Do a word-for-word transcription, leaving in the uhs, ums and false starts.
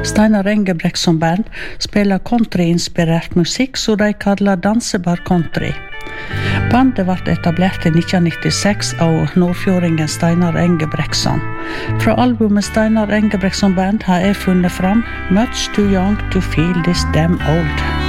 Steinar Engebrektsson Band spelar countryinspirert musikk som de kallar dansebar country. Bandet ble etablert i nitten nittiseks av nordfjordingen Steinar Engebrektsson. Fra albumet Steinar Engebrektsson Band har jeg funnet fram Much Too Young to Feel This Damn Old.